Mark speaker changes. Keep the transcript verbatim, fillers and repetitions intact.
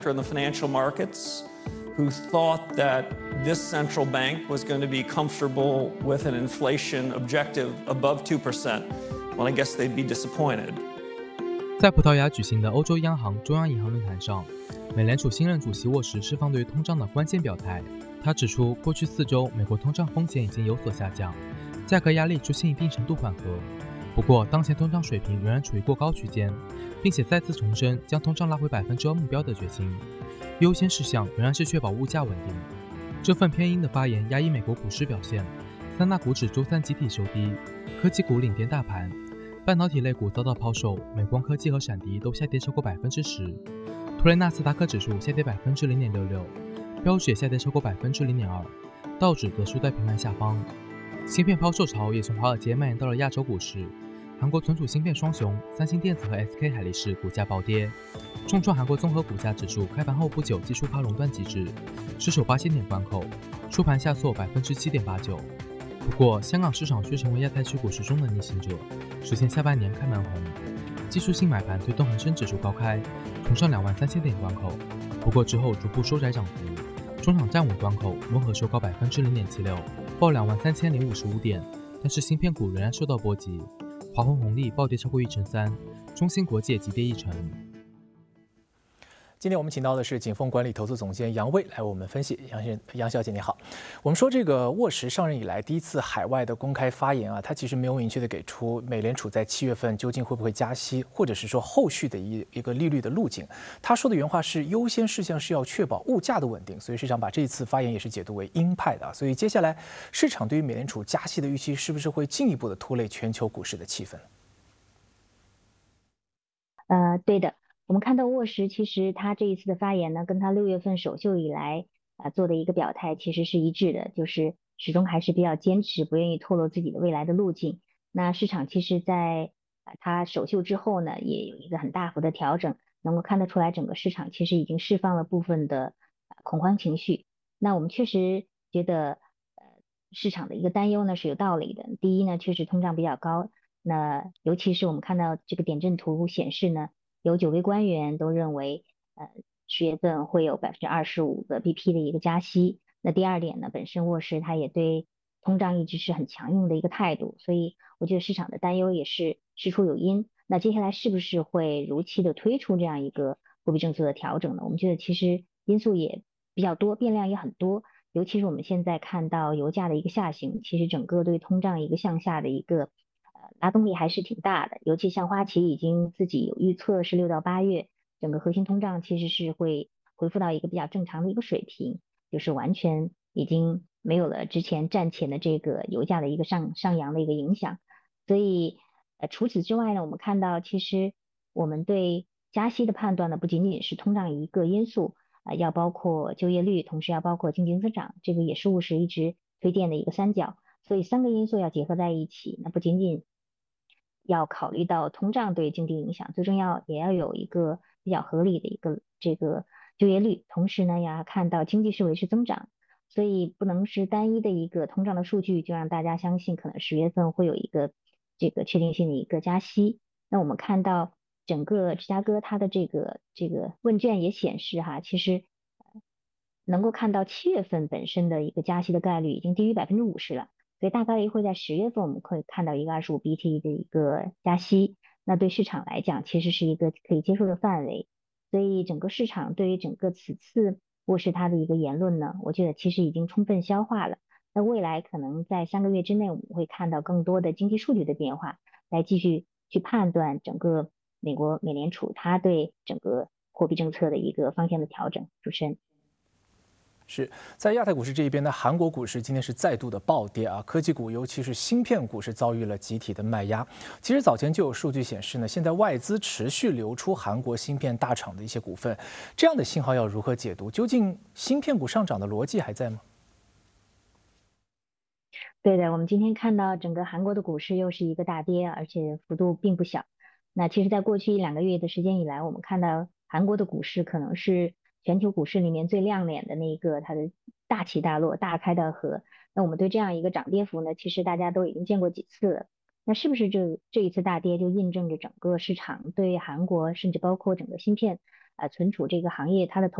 Speaker 1: in the financial markets who thought that this central bank was going to be comfortable with an inflation objective above two percent. Well, I guess they'd be disappointed.
Speaker 2: 在葡萄牙举行的欧洲央行中央银行论坛上，美联储新任主席沃什释放对通胀的关键表态。他指出，过去四周美国通胀风险已经有所下降，价格压力出现一定程度缓和。不过，当前通胀水平仍然处于过高区间，并且再次重申将通胀拉回百分之二目标的决心。优先事项仍然是确保物价稳定。这份偏鹰的发言压抑美国股市表现，三大股指周三集体收低，科技股领跌大盘，半导体类股遭到抛售，美光科技和闪迪都下跌超过百分之十。图雷纳斯达克指数下跌百分之零点六六，标指也下跌超过百分之零点二，道指则输在平盘下方。芯片抛售潮也从华尔街蔓延到了亚洲股市。韩国存储芯片双雄三星电子和 S K 海力士股价暴跌，重创韩国综合股价指数开盘后不久即触发垄断机制，失守八千点关口，收盘下挫百分之七点八九。不过，香港市场却成为亚太区股市中的逆行者，实现下半年开门红。技术性买盘推动恒生指数高开，冲上两万三千点关口，不过之后逐步收窄涨幅，中场站稳关口，温和收高百分之零点七六，报两万三千零五十五点。但是芯片股仍然受到波及。华虹红利暴跌超过一成三，中芯国际也急跌一成。
Speaker 3: 今天我们请到的是景丰管理投资总监杨威来为我们分析。杨先杨小姐你好，我们说这个沃什上任以来第一次海外的公开发言啊，他其实没有明确的给出美联储在七月份究竟会不会加息，或者是说后续的一一个利率的路径。他说的原话是优先事项是要确保物价的稳定，所以市场把这一次发言也是解读为鹰派的。所以接下来市场对于美联储加息的预期是不是会进一步的拖累全球股市的气氛？
Speaker 4: 呃，对的。我们看到沃什其实他这一次的发言呢，跟他六月份首秀以来啊、呃、做的一个表态其实是一致的，就是始终还是比较坚持，不愿意透露自己的未来的路径。那市场其实在啊、呃、他首秀之后呢，也有一个很大幅的调整，能够看得出来整个市场其实已经释放了部分的、呃、恐慌情绪。那我们确实觉得呃市场的一个担忧呢是有道理的。第一呢，确实通胀比较高，那尤其是我们看到这个点阵图显示呢。有九位官员都认为，呃，十月份会有百分之二十五个 B P 的一个加息。那第二点呢，本身沃什他也对通胀一直是很强硬的一个态度，所以我觉得市场的担忧也是事出有因。那接下来是不是会如期的推出这样一个货币政策的调整呢？我们觉得其实因素也比较多，变量也很多。尤其是我们现在看到油价的一个下行，其实整个对通胀一个向下的一个。拉动力还是挺大的，尤其像花旗已经自己有预测是六到八月，整个核心通胀其实是会恢复到一个比较正常的一个水平，就是完全已经没有了之前战前的这个油价的一个上上扬的一个影响。所以呃除此之外呢，我们看到其实我们对加息的判断呢，不仅仅是通胀一个因素，呃要包括就业率，同时要包括经济增长，这个也是务实一直推荐的一个三角。所以三个因素要结合在一起，那不仅仅要考虑到通胀对经济影响，最重要也要有一个比较合理的一个这个就业率，同时呢，也要看到经济是维持增长，所以不能是单一的一个通胀的数据就让大家相信可能十月份会有一个这个确定性的一个加息。那我们看到整个芝加哥它的这个这个问卷也显示哈，其实能够看到七月份本身的一个加息的概率已经低于百分之五十了。所以大概率会在十月份我们可以看到一个二十五 B T 的一个加息，那对市场来讲其实是一个可以接受的范围。所以整个市场对于整个此次沃什他的一个言论呢，我觉得其实已经充分消化了。那未来可能在三个月之内我们会看到更多的经济数据的变化，来继续去判断整个美国美联储它对整个货币政策的一个方向的调整。主持人。
Speaker 3: 是在亚太股市这一边呢，韩国股市今天是再度的暴跌啊，科技股尤其是芯片股是遭遇了集体的卖压。其实早前就有数据显示呢，现在外资持续流出韩国芯片大厂的一些股份，这样的信号要如何解读？究竟芯片股上涨的逻辑还在吗？
Speaker 4: 对的，我们今天看到整个韩国的股市又是一个大跌，而且幅度并不小。那其实在过去一两个月的时间以来，我们看到韩国的股市可能是全球股市里面最亮眼的那一个，它的大起大落，大开大合。那我们对这样一个涨跌幅呢，其实大家都已经见过几次了。那是不是这这一次大跌就印证着整个市场对韩国甚至包括整个芯片呃存储这个行业它的投